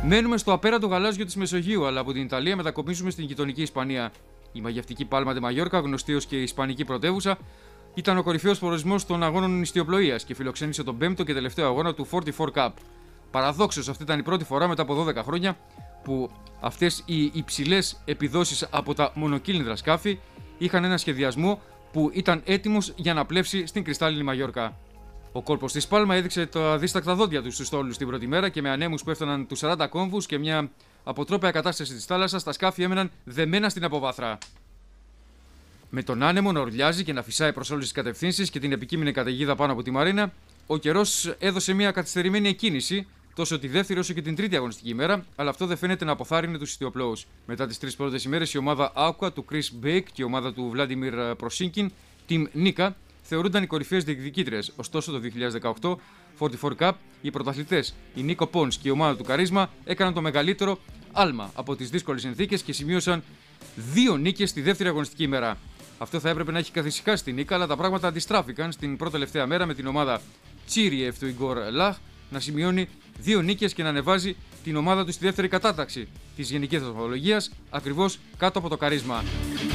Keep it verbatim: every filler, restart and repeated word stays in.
Μένουμε στο απέραντο γαλάζιο της Μεσογείου, αλλά από την Ιταλία μετακομίζουμε στην γειτονική Ισπανία. Η μαγευτική Πάλμα ντε Μαγιόρκα, γνωστή ως και η Ισπανική πρωτεύουσα, ήταν ο κορυφαίος προορισμός των αγώνων νηστιοπλοείας και φιλοξένησε τον πέμπτο και τελευταίο αγώνα του φορτι φορ Cup. Παραδόξως, αυτή ήταν η πρώτη φορά μετά από δώδεκα χρόνια που αυτές οι υψηλές επιδόσεις από τα μονοκύλινδρα σκάφη είχαν ένα σχεδιασμό που ήταν έτοιμος για να πλεύσει στην κρυστάλλινη Μαγιόρκα. Ο κόλπος της Πάλμα έδειξε τα δίστακτα δόντια του στους στόλους την πρώτη μέρα και με ανέμους που έφταναν τους σαράντα κόμβους και μια αποτρόπαια κατάσταση της θάλασσας, τα σκάφη έμεναν δεμένα στην αποβάθρα. Με τον άνεμο να ουρλιάζει και να φυσάει προς όλες τις κατευθύνσεις και την επικείμενη καταιγίδα πάνω από τη μαρίνα, ο καιρός έδωσε μια καθυστερημένη εκκίνηση τόσο τη δεύτερη όσο και την τρίτη αγωνιστική ημέρα, αλλά αυτό δεν φαίνεται να αποθάρρυνε τους ιστιοπλώους. Μετά τις τρεις πρώτες ημέρες, η ομάδα Aqua του Chris Bake και η ομάδα του Vladimir Prosinkin, Team Nika, θεωρούνταν οι κορυφαίες διεκδικήτριες. Ωστόσο, το δύο χιλιάδες δεκαοκτώ φορτι φορ Cup, οι πρωταθλητές, η Nico Pons και η ομάδα του Καρίσμα, έκαναν το μεγαλύτερο άλμα από τις δύσκολες συνθήκες και σημείωσαν δύο νίκες στη δεύτερη αγωνιστική ημέρα. Αυτό θα έπρεπε να έχει καθησυχάσει την Νίκα, αλλά τα πράγματα αντιστράφηκαν στην πρώτη τελευταία μέρα με την ομάδα Τσίριεφ του Ιγκόρ Λαχ να σημειώνει δύο νίκες και να ανεβάζει την ομάδα του στη δεύτερη κατάταξη της γενικής βαθμολογίας, ακριβώς κάτω από το Καρίσμα.